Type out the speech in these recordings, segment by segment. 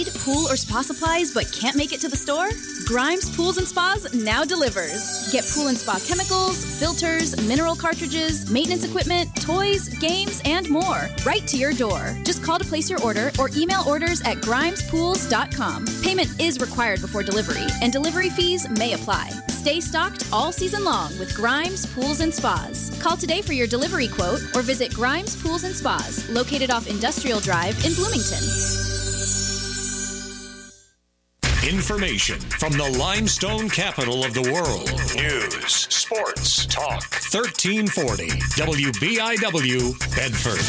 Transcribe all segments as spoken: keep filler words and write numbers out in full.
pool, or spa supplies but can't make it to the store? Grimes Pools and Spas now delivers. Get pool and spa chemicals, filters, mineral cartridges, maintenance equipment, toys, games, and more right to your door. Just call to place your order or email orders at grimes pools dot com. Payment is required before delivery, and delivery fees may apply. Stay stocked all season long with Grimes Pools and Spas. Call today for your delivery quote or visit Grimes Pools and Spas, located off Industrial Drive in Bloomington. Information from the limestone capital of the world. News, sports, talk. thirteen forty W B I W, Bedford.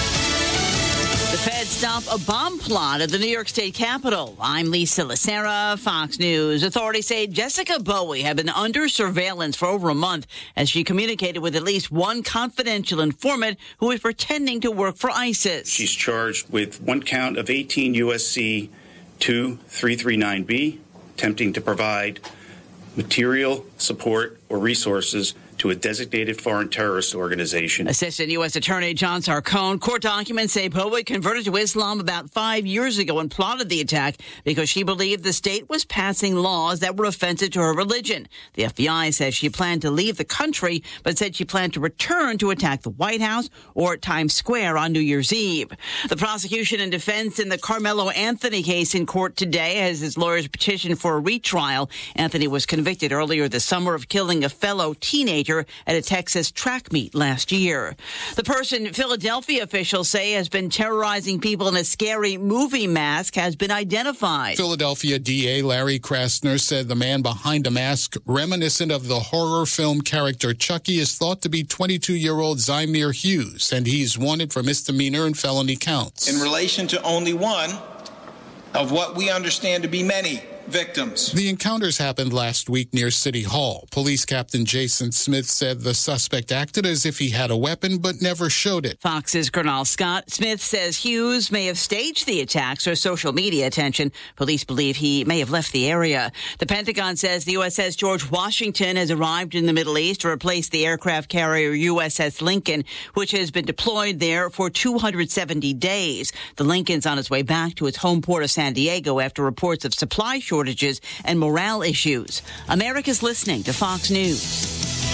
The feds stop a bomb plot at the New York State Capitol. I'm Lisa Lacera, Fox News. Authorities say Jessica Bowie had been under surveillance for over a month as she communicated with at least one confidential informant who was pretending to work for ISIS. She's charged with one count of eighteen U S C two three three nine B, attempting to provide material support or resources to a designated foreign terrorist organization. Assistant U S Attorney John Sarcone. Court documents say Bowie converted to Islam about five years ago and plotted the attack because she believed the state was passing laws that were offensive to her religion. The F B I says she planned to leave the country, but said she planned to return to attack the White House or Times Square on New Year's Eve. The prosecution and defense in the Carmelo Anthony case in court today as his lawyers petitioned for a retrial. Anthony was convicted earlier this summer of killing a fellow teenager at a Texas track meet last year. The person Philadelphia officials say has been terrorizing people in a scary movie mask has been identified. Philadelphia D A Larry Krasner said the man behind a mask reminiscent of the horror film character Chucky is thought to be twenty-two-year-old Zymir Hughes, and he's wanted for misdemeanor and felony counts. In relation to only one of what we understand to be many victims. The encounters happened last week near City Hall. Police Captain Jason Smith said the suspect acted as if he had a weapon but never showed it. Fox's Gernal Scott. Smith says Hughes may have staged the attacks for social media attention. Police believe he may have left the area. The Pentagon says the U S S George Washington has arrived in the Middle East to replace the aircraft carrier U S S Lincoln, which has been deployed there for two hundred seventy days. The Lincoln's on its way back to its home port of San Diego after reports of supply shortages shortages and morale issues. America's listening to Fox News.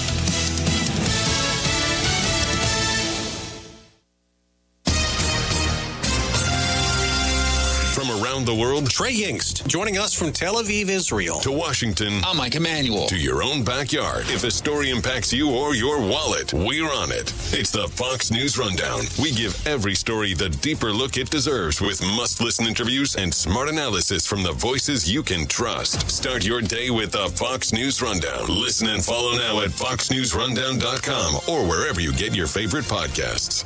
Around the world, Trey Yingst joining us from Tel Aviv, Israel, to Washington. I'm Mike Emanuel. To your own backyard. If a story impacts you or your wallet, we're on it. It's the Fox News Rundown. We give every story the deeper look it deserves with must-listen interviews and smart analysis from the voices you can trust. Start your day with the Fox News Rundown. Listen and follow now at fox news rundown dot com or wherever you get your favorite podcasts.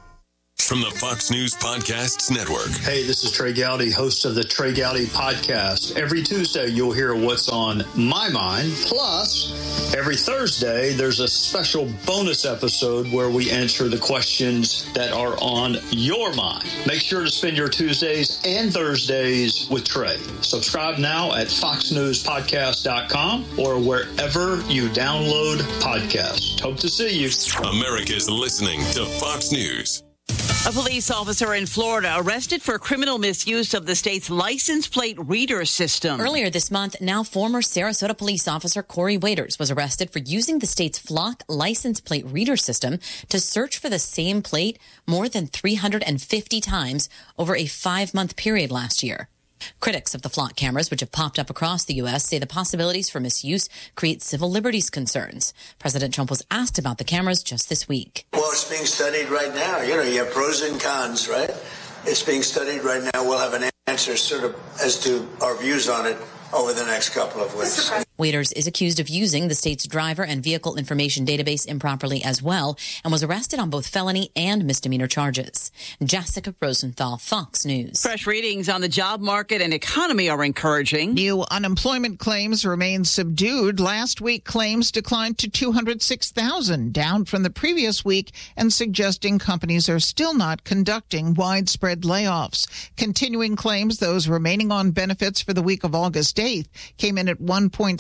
From the Fox News Podcasts Network. Hey, this is Trey Gowdy, host of the Trey Gowdy Podcast. Every Tuesday, you'll hear what's on my mind. Plus, every Thursday, there's a special bonus episode where we answer the questions that are on your mind. Make sure to spend your Tuesdays and Thursdays with Trey. Subscribe now at fox news podcast dot com or wherever you download podcasts. Hope to see you. America's listening to Fox News. A police officer in Florida arrested for criminal misuse of the state's license plate reader system. Earlier this month, now former Sarasota police officer Corey Waiters was arrested for using the state's Flock license plate reader system to search for the same plate more than three hundred fifty times over a five-month period last year. Critics of the Flock cameras, which have popped up across the U S, say the possibilities for misuse create civil liberties concerns. President Trump was asked about the cameras just this week. Well, it's being studied right now. You know, you have pros and cons, right? It's being studied right now. We'll have an answer sort of as to our views on it over the next couple of weeks. Waiters is accused of using the state's driver and vehicle information database improperly as well and was arrested on both felony and misdemeanor charges. Jessica Rosenthal, Fox News. Fresh readings on the job market and economy are encouraging. New unemployment claims remain subdued. Last week, claims declined to two hundred six thousand, down from the previous week, and suggesting companies are still not conducting widespread layoffs. Continuing claims, those remaining on benefits for the week of August eighth, came in at one point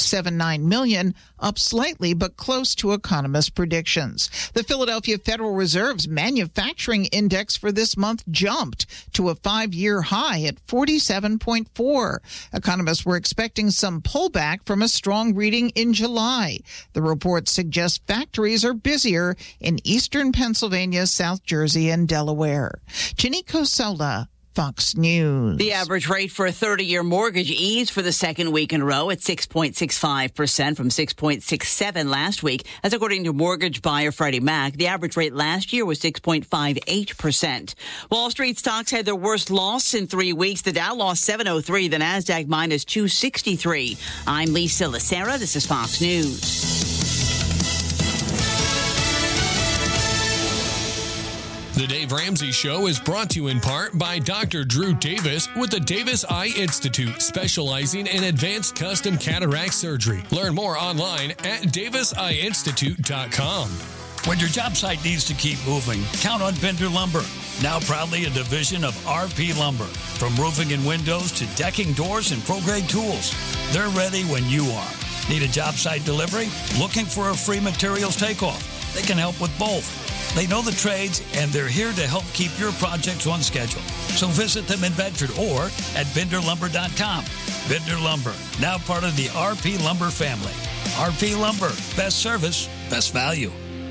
seven nine million, up slightly but close to economists' predictions. The Philadelphia Federal Reserve's manufacturing index for this month jumped to a five-year high at forty-seven point four. Economists were expecting some pullback from a strong reading in July. The report suggests factories are busier in eastern Pennsylvania, South Jersey, and Delaware. Ginny Cosola, Fox News. The average rate for a thirty-year mortgage eased for the second week in a row at six point six five percent from six point six seven last week. That's according to mortgage buyer Freddie Mac. The average rate last year was six point five eight percent. Wall Street stocks had their worst loss in three weeks. The Dow lost seven oh three, the Nasdaq minus two sixty-three. I'm Lisa Lacera. This is Fox News. The Dave Ramsey Show is brought to you in part by Doctor Drew Davis with the Davis Eye Institute, specializing in advanced custom cataract surgery. Learn more online at davis eye institute dot com. When your job site needs to keep moving, count on Bender Lumber, now proudly a division of R P Lumber. From roofing and windows to decking, doors, and pro-grade tools, they're ready when you are. Need a job site delivery? Looking for a free materials takeoff? They can help with both. They know the trades, and they're here to help keep your projects on schedule. So visit them in Bedford or at bender lumber dot com. Bender Lumber, now part of the R P Lumber family. R P Lumber, best service, best value.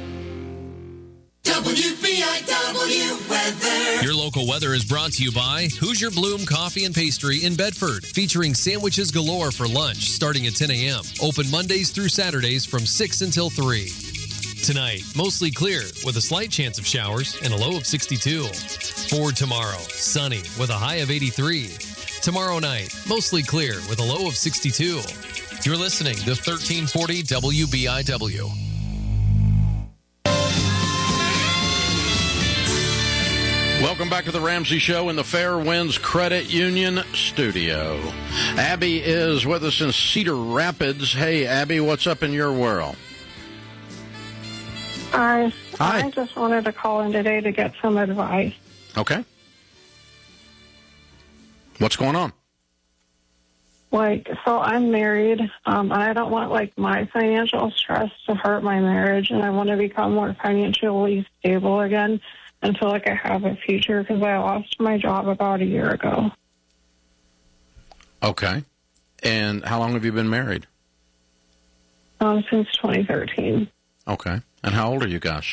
W B I W weather. Your local weather is brought to you by Hoosier Bloom Coffee and Pastry in Bedford, featuring sandwiches galore for lunch starting at ten a.m. Open Mondays through Saturdays from six until three. Tonight, mostly clear with a slight chance of showers and a low of sixty-two. For tomorrow, sunny with a high of eighty-three. Tomorrow night, mostly clear with a low of sixty-two. You're listening to thirteen forty W B I W. Welcome back to the Ramsey Show in the Fair Winds Credit Union studio. Abby is with us in Cedar Rapids. Hey, Abby, what's up in your world? Hi. Hi. I just wanted to call in today to get some advice. Okay. What's going on? Like, so I'm married, um, and I don't want, like, my financial stress to hurt my marriage, and I want to become more financially stable again and feel like I have a future because I lost my job about a year ago. Okay. And how long have you been married? Um, since twenty thirteen. Okay. And how old are you guys?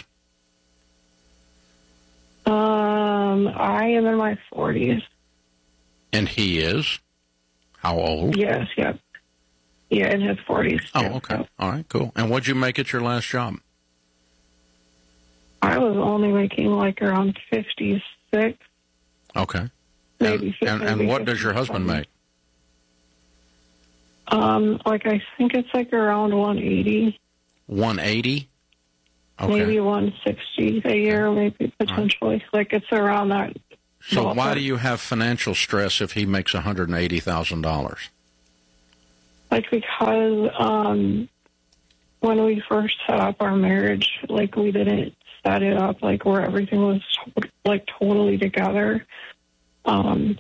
Um, I am in my forties. And he is? How old? Yes, yep. Yeah, in his forties. Oh, okay. Yep. All right, cool. And what'd you make at your last job? I was only making like around fifty-six. Okay. Maybe and, and, and what does your husband make? Um, like I think it's like around one eighty. one eighty? Okay. Maybe one sixty a year, maybe potentially. Right. Like it's around that. So ballpark. Why do you have financial stress if he makes one hundred eighty thousand dollars? Like because um, when we first set up our marriage, like we didn't set it up like where everything was like totally together. Um,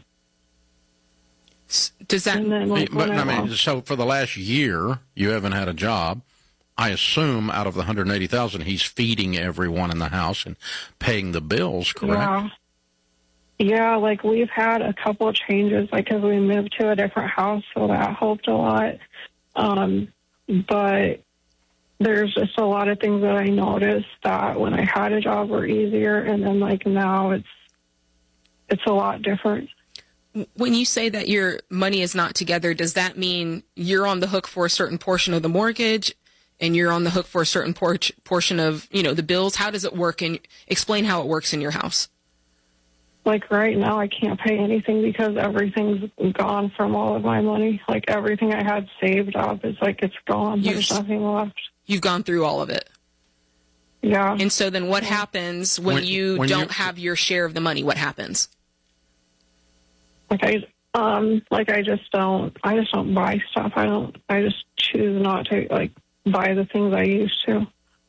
Does that? And then, like, but I, I mean, lost, so for the last year, you haven't had a job. I assume out of the one hundred eighty thousand dollars, he's feeding everyone in the house and paying the bills, correct? Yeah. Yeah, like we've had a couple of changes, like because we moved to a different house, so that helped a lot. Um, but there's just a lot of things that I noticed that when I had a job were easier, and then like now it's it's a lot different. When you say that your money is not together, does that mean you're on the hook for a certain portion of the mortgage, and you're on the hook for a certain por- portion of, you know, the bills? How does it work? And explain how it works in your house. Like right now, I can't pay anything because everything's gone from all of my money. Like everything I had saved up is like it's gone. You've, There's nothing left. You've gone through all of it. Yeah. And so then what happens when, When- you when don't you- have your share of the money? What happens? Like I, um, like I just don't. I just don't buy stuff. I don't. I just choose not to like buy the things I used to.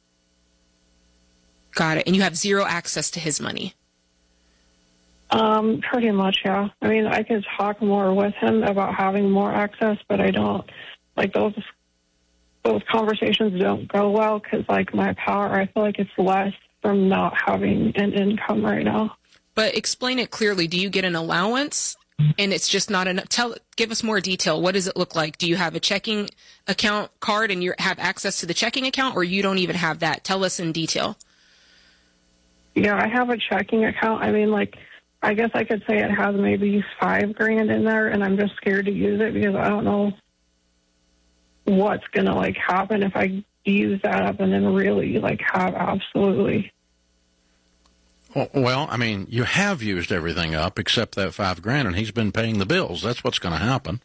Got it. And you have zero access to his money. Um, pretty much, yeah. I mean, I could talk more with him about having more access, but I don't. Like those those conversations don't go well because, like, my power, I feel like it's less from not having an income right now. But explain it clearly. Do you get an allowance and it's just not enough? Tell, give us more detail. What does it look like? Do you have a checking account card and you have access to the checking account, or you don't even have that? Tell us in detail. Yeah, I have a checking account. I mean, like, I guess I could say it has maybe five grand in there, and I'm just scared to use it because I don't know what's going to, like, happen if I use that up and then really, like, have absolutely. Well, I mean, you have used everything up except that five grand, and he's been paying the bills. That's what's going to happen.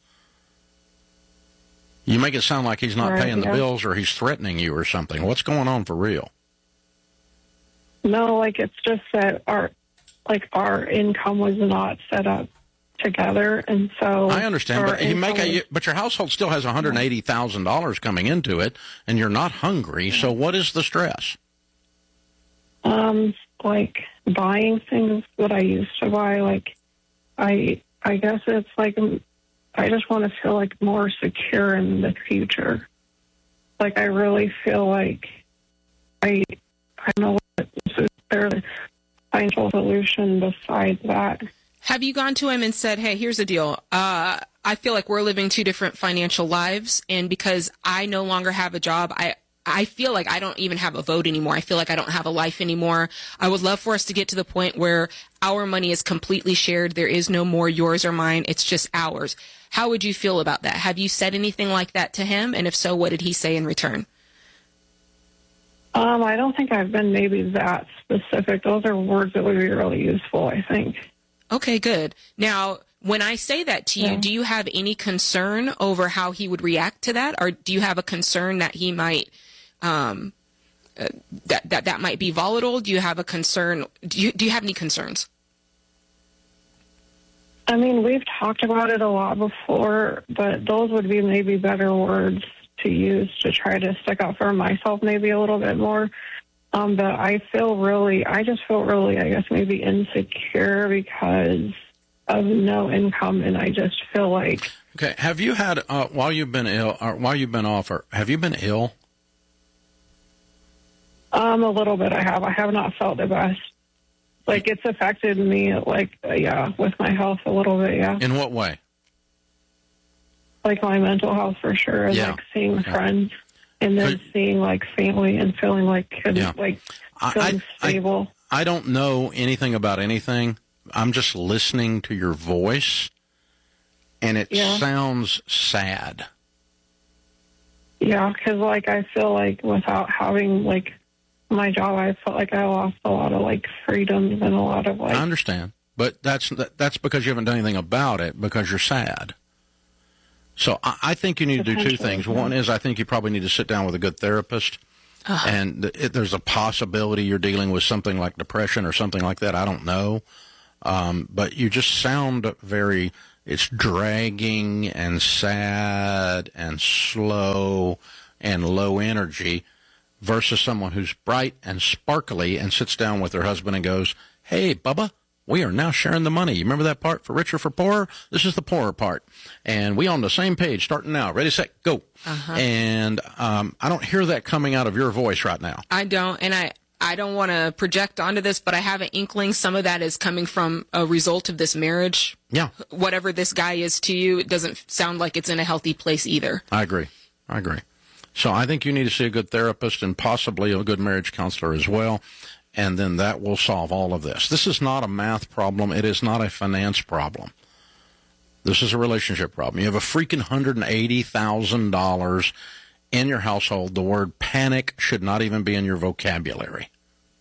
You make it sound like he's not Right, paying yeah. the bills or he's threatening you or something. What's going on for real? No, like, it's just that our, like, our income was not set up together, and so I understand, our but you make income a, but your household still has one hundred eighty thousand dollars coming into it, and you're not hungry. So what is the stress? Um, like buying things that I used to buy. Like, I, I guess it's like I just want to feel like more secure in the future. Like, I really feel like I, I don't know what is there a financial solution besides that. Have you gone to him and said, hey, here's the deal. Uh, I feel like we're living two different financial lives, and because I no longer have a job, I I feel like I don't even have a vote anymore. I feel like I don't have a life anymore. I would love for us to get to the point where our money is completely shared. There is no more yours or mine. It's just ours. How would you feel about that? Have you said anything like that to him? And if so, what did he say in return? Um, I don't think I've been maybe that specific. Those are words that would be really useful, I think. Okay, good. Now, when I say that to you, Yeah. do you have any concern over how he would react to that? Or do you have a concern that he might, um, uh, that, that, that might be volatile? Do you have a concern? Do you, do you have any concerns? I mean, we've talked about it a lot before, but those would be maybe better words to use to try to stick up for myself maybe a little bit more. Um, but I feel really, I just feel really, I guess, maybe insecure because of no income, and I just feel like. Okay, have you had uh, while you've been ill, or while you've been off, or have you been ill? Um, a little bit I have. I have not felt the best. Like, it's affected me, like, uh, yeah, with my health a little bit, yeah. In what way? Like, my mental health for sure, and, Yeah. like, seeing Okay. friends, and then Could- seeing, like, family and feeling like, Yeah. like, I- feeling I- stable. I don't know anything about anything. I'm just listening to your voice, and it Yeah. sounds sad. Yeah, because, like, I feel like without having, like, my job, I felt like I lost a lot of, like, freedoms and a lot of, like. I understand, but that's that's because you haven't done anything about it because you're sad. So I, I think you need to do two Potentially, things. yeah. One is I think you probably need to sit down with a good therapist, and th- it, there's a possibility you're dealing with something like depression or something like that. I don't know, um, but you just sound very. It's dragging and sad and slow and low energy versus someone who's bright and sparkly and sits down with her husband and goes, hey, Bubba, we are now sharing the money. You remember that part for richer, for poorer? This is the poorer part. And we on the same page starting now. Ready, set, go. Uh-huh. And um, I don't hear that coming out of your voice right now. I don't, and I, I don't want to project onto this, but I have an inkling some of that is coming from a result of this marriage. Yeah. Whatever this guy is to you, it doesn't sound like it's in a healthy place either. I agree. I agree. So I think you need to see a good therapist and possibly a good marriage counselor as well, and then that will solve all of this. This is not a math problem. It is not a finance problem. This is a relationship problem. You have a freaking one hundred eighty thousand dollars in your household. The word panic should not even be in your vocabulary.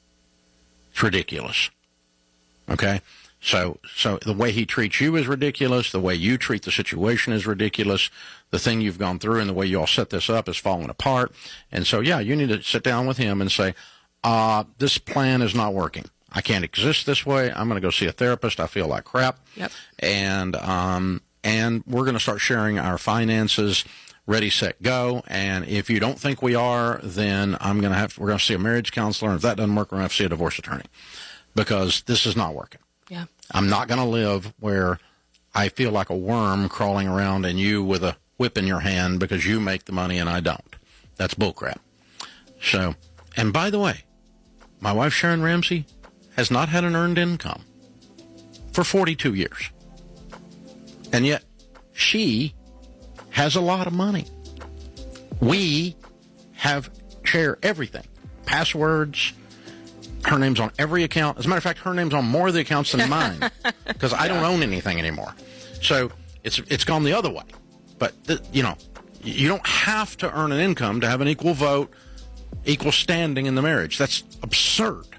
It's ridiculous. Okay? So so the way he treats you is ridiculous. The way you treat the situation is ridiculous. The thing you've gone through and the way you all set this up is falling apart. And so, yeah, you need to sit down with him and say, uh, this plan is not working. I can't exist this way. I'm going to go see a therapist. I feel like crap. Yep. And, um, and we're going to start sharing our finances. Ready, set, go. And if you don't think we are, then I'm going to have, we're going to see a marriage counselor. And if that doesn't work, we're going to have to see a divorce attorney because this is not working. Yeah. I'm not going to live where I feel like a worm crawling around and you with a whip in your hand because you make the money and I don't. That's bullcrap. So, and by the way, my wife Sharon Ramsey has not had an earned income for forty-two years. And yet, she has a lot of money. We have share everything. Passwords. Her name's on every account. As a matter of fact, her name's on more of the accounts than mine because I don't own anything anymore. So it's it's gone the other way. But, th- you know, you don't have to earn an income to have an equal vote, equal standing in the marriage. That's absurd.